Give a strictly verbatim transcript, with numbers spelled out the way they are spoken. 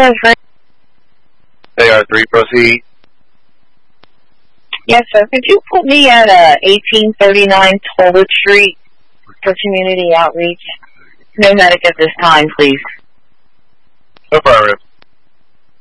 is Rick. A R three, proceed. Yes, sir. Could you put me at uh, eighteen thirty-nine Tollwood Street for community outreach? Nomadic at this time, please. Affirmative.